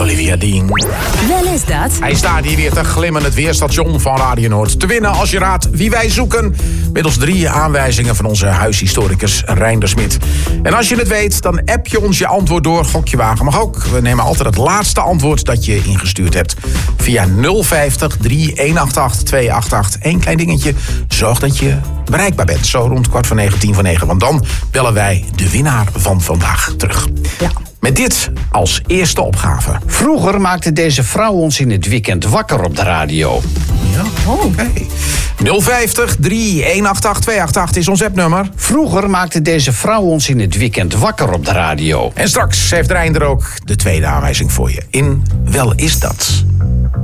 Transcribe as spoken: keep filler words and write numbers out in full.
Olivia Dean. Wel is dat. Hij staat hier weer te glimmen, het weerstation van Radio Noord. Te winnen als je raadt wie wij zoeken. Middels drie aanwijzingen van onze huishistoricus Reinder Smit. En als je het weet, dan app je ons je antwoord door. Gokje wagen mag ook. We nemen altijd het laatste antwoord dat je ingestuurd hebt. Via nul vijftig, drie een acht acht, twee acht acht. Eén klein dingetje. Zorg dat je bereikbaar bent. Zo rond kwart voor negen, tien voor negen. Want dan bellen wij de winnaar van vandaag terug. Ja. Met dit als eerste opgave. Vroeger maakte deze vrouw ons in het weekend wakker op de radio. Ja, Oh. oké. Okay. nul vijftig, drie een acht acht, twee acht acht is ons appnummer. Vroeger maakte deze vrouw ons in het weekend wakker op de radio. En straks heeft Reinder ook de tweede aanwijzing voor je. In Wel is dat.